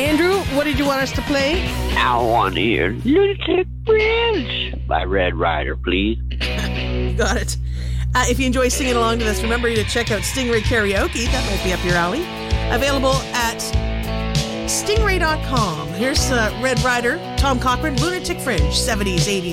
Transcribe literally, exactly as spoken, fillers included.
Andrew, what did you want us to play? I want to hear Lunatic Bridge by Red Rider, please. You got it. Uh, if you enjoy singing along to this, remember to check out Stingray Karaoke. That might be up your alley. Available at stingray dot com. Here's uh, Red Rider, Tom Cochrane, Lunatic Fringe, seventies, eighties.